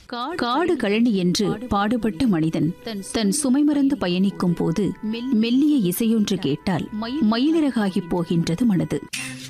காடு கழனி என்று பாடுபட்ட மனிதன் தன் சுமை மறந்து பயணிக்கும் போது மெல்லிய இசையொன்று கேட்டால் மயிலிறகாகிப் போகின்றது மனது.